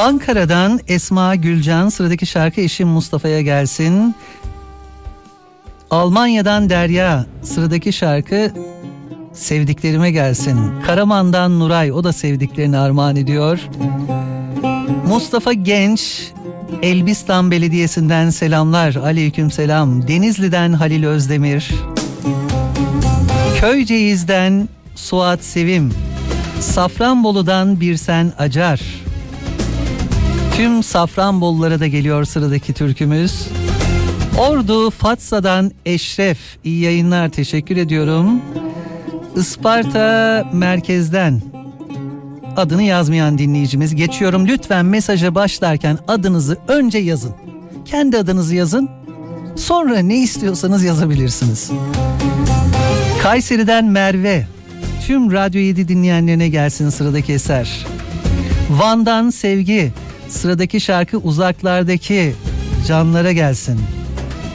Ankara'dan Esma Gülcan, sıradaki şarkı eşim Mustafa'ya gelsin. Almanya'dan Derya, sıradaki şarkı sevdiklerime gelsin. Karaman'dan Nuray, o da sevdiklerini armağan ediyor. Mustafa Genç, Elbistan Belediyesi'nden selamlar, aleykümselam. Denizli'den Halil Özdemir, Köyceğiz'den Suat Sevim, Safranbolu'dan Birsen Acar. Tüm Safranbolulara da geliyor sıradaki türkümüz. Ordu Fatsa'dan Eşref, iyi yayınlar, teşekkür ediyorum. Isparta merkezden adını yazmayan dinleyicimiz, geçiyorum, lütfen mesaja başlarken adınızı önce yazın. Kendi adınızı yazın, sonra ne istiyorsanız yazabilirsiniz. Kayseri'den Merve, tüm Radyo 7 dinleyenlerine gelsin sıradaki eser. Van'dan Sevgi, sıradaki şarkı uzaklardaki canlara gelsin.